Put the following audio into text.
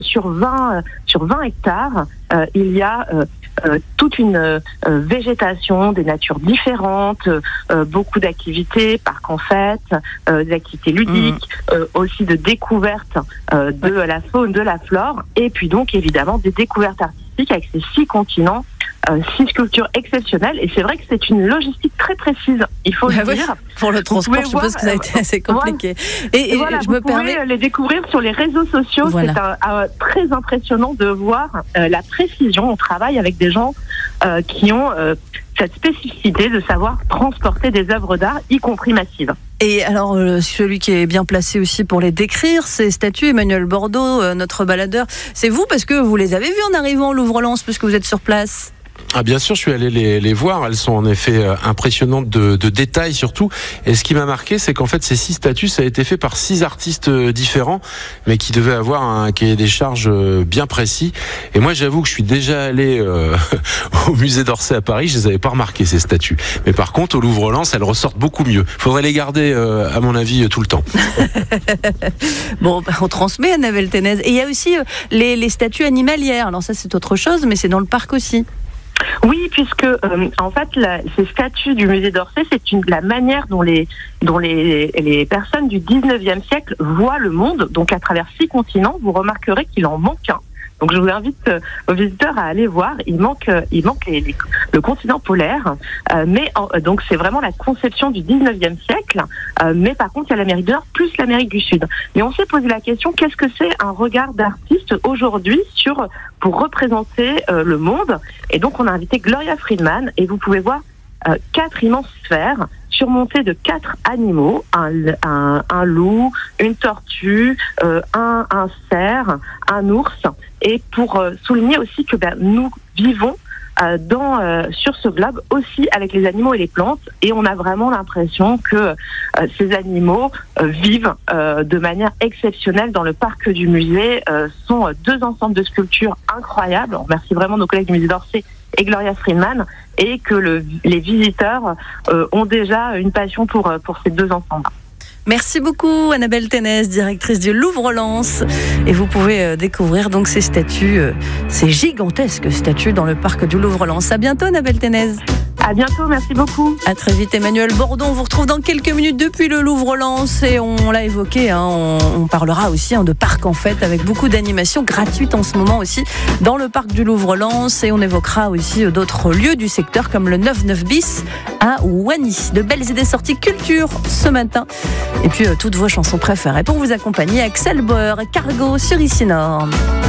sur 20 hectares, il y a toute une végétation, des natures différentes, beaucoup d'activités, parcs en fête, des activités ludiques, aussi de découvertes de la faune, de la flore, et puis donc évidemment des découvertes artistiques avec ces 6 continents, 6 sculptures exceptionnelles. Et c'est vrai que c'est une logistique très précise, il faut le dire. Pour le transport, je suppose que ça a été assez compliqué. Et voilà, je me permets... les découvrir sur les réseaux sociaux. Voilà. C'est très impressionnant de voir la précision. On travaille avec des gens qui ont cette spécificité de savoir transporter des œuvres d'art, y compris massives. Et alors, celui qui est bien placé aussi pour les décrire, ces statues, Emmanuel Bordeaux, notre baladeur, c'est vous, parce que vous les avez vues en arrivant au Louvre-Lens, puisque vous êtes sur place. Ah bien sûr, je suis allé les voir. Elles sont en effet impressionnantes de détails surtout. Et ce qui m'a marqué, c'est qu'en fait ces 6 statues, ça a été fait par 6 artistes différents, mais qui devaient avoir un cahier des charges bien précis. Et moi, j'avoue que je suis déjà allé au musée d'Orsay à Paris. Je les avais pas remarquées, ces statues. Mais par contre, au Louvre-Lens, elles ressortent beaucoup mieux. Faudrait les garder, à mon avis, tout le temps. Bon, on transmet, Annabelle Ténez. Et il y a aussi les statues animalières. Alors ça, c'est autre chose, mais c'est dans le parc aussi. Oui, puisque en fait, ces statues du musée d'Orsay, c'est la manière dont les personnes du 19e siècle voient le monde. Donc à travers 6 continents, vous remarquerez qu'il en manque un. Donc je vous invite aux visiteurs à aller voir. Il manque le continent polaire, donc c'est vraiment la conception du 19e siècle. Mais par contre, il y a l'Amérique du Nord plus l'Amérique du Sud. Et on s'est posé la question, qu'est-ce que c'est un regard d'artiste aujourd'hui pour représenter le monde? Et donc on a invité Gloria Friedman, et vous pouvez voir 4 immenses sphères surmontées de 4 animaux, un loup, une tortue, un cerf, un ours, et pour souligner aussi que nous vivons sur ce globe aussi avec les animaux et les plantes, et on a vraiment l'impression que ces animaux vivent de manière exceptionnelle dans le parc du musée. Sont 2 ensembles de sculptures incroyables. On remercie vraiment nos collègues du musée d'Orsay et Gloria Friedman, et que les visiteurs ont déjà une passion pour ces 2 ensembles. Merci beaucoup Annabelle Ténez, directrice du Louvre-Lens. Et vous pouvez découvrir donc ces statues, ces gigantesques statues dans le parc du Louvre-Lens. À bientôt Annabelle Ténez. À bientôt, merci beaucoup. À très vite Emmanuel Bordeaux. On vous retrouve dans quelques minutes depuis le Louvre-Lens, et on l'a évoqué, on parlera aussi de parc en fête avec beaucoup d'animations gratuites en ce moment aussi dans le parc du Louvre-Lens, et on évoquera aussi d'autres lieux du secteur comme le 99 bis à Wany. De belles idées sorties culture ce matin, et puis toutes vos chansons préférées pour vous accompagner. Axel Bauer et Cargo sur Ici Nord.